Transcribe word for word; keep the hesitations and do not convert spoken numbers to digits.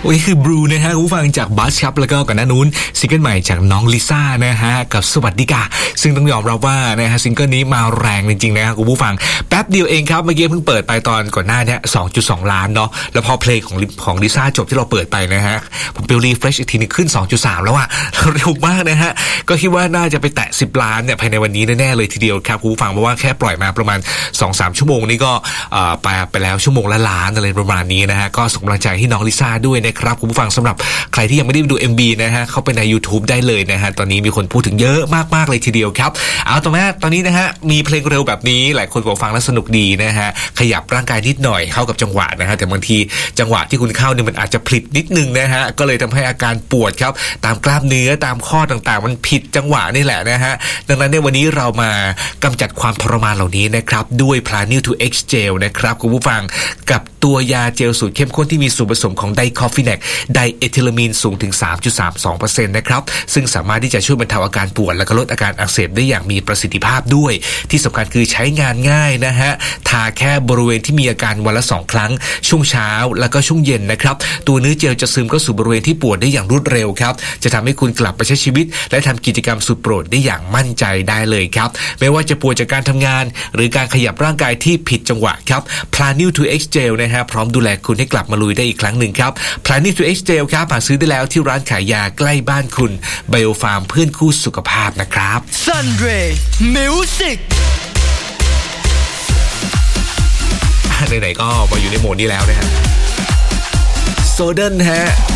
นี่คือบลูนะฮะคุณผู้ฟังจากบัสครับแล้วก็ก่อนหน้านู้นซิงเกิลใหม่จากน้องลิซ่านะฮะกับสวัสดิกาซึ่งต้องยอมรับว่านะฮะซิงเกิลนี้มาแรงจริงๆนะครับคุณผู้ฟังแป๊บเดียวเองครับเมื่อกี้เพิ่งเปิดไปตอนก่อนหน้านี้ สองจุดสอง ล้านเนาะแล้วพอเพลงของของลิซ่าจบที่เราเปิดไปนะฮะผมไปรีเฟรชอีกทีนึงขึ้น สองจุดสาม แล้วอะเร็วมากนะฮะก็คิดว่าน่าจะไปแตะสิบล้านเนี่ยภายในวันนี้แน่ๆเลยทีเดียวครับคุณผู้ฟังเพราะว่าแค่ปล่อยมาประมาณ สองถึงสาม ชั่วโมงนี่ก็อ่าไปไปแล้วชั่วโมงละล้านอะไรประมาณนี้นะฮะก็ส่งกำลังใจให้น้องลิซ่าด้วยนะครับคุณผู้ฟังสำหรับใครที่ยังไม่ได้ดู เอ็ม บี นะฮะเข้าไปใน YouTube ได้เลยนะฮะตอนนี้มีคนพูดถึงเยอะมากๆเลยทีเดียวครับเอาตรงนั้นตอนนี้นะฮะมีเพลงเร็วแบบนี้หลายคนก็ฟังแล้วสนุกดีนะฮะขยับร่างกายนิดหน่อยเข้ากับจังหวะนะฮะแต่บางทีจังหวะที่คุณเข้าเนี่ยมันอาจจะผิดนิดนึงนะฮะก็เลยทำให้อาการปวดครับตามกล้ามเนื้อตามข้อต่างๆมันผิดจังหวะนี่แหละนะฮะดังนั้นในวันนี้เรามากำจัดความทรมานเหล่านี้นะครับด้วย Planeal ทู เอ็กซ์ Gel นะครับคุณผู้ฟังกับตัวยาเจลสูตรเข้มข้นที่มีส่วนผสมของไดคอฟฟีแนกไดเอทิลามีนสูงถึง สามจุดสามสองเปอร์เซ็นต์ นะครับซึ่งสามารถที่จะช่วยบรรเทาอาการปวดและก็ลดอาการอักเสบได้อย่างมีประสิทธิภาพด้วยที่สำคัญคือใช้งานง่ายนะฮะทาแค่บริเวณที่มีอาการวันละสองครั้งช่วงเช้าแล้วก็ช่วงเย็นนะครับตัวเนื้อเจลจะซึมเข้าสู่บริเวณที่ปวดได้อย่างรวดเร็วครับจะทำให้คุณกลับไปใช้ชีวิตและทำกิจกรรมสุดโปรดได้อย่างมั่นใจได้เลยครับไม่ว่าจะปวดจากการทำงานหรือการขยับร่างกายที่ผิดจังหวะครับ Planeal ทู เอ็กซ์ Gel นะฮะพร้อมดูแลคุณให้กลับมาลุยได้อีกครั้งหนึ่งครับ Planeal ทู เอ็กซ์ Gel ครับหาซื้อได้แล้วที่ร้านขายยาใกล้บ้านคุณ Biofarm เพื่อนคู่สุขภาพนะครับ Sunray Music ไหนๆก็มาอยู่ในโหมดนี้แล้วนะฮะโซเดนฮะ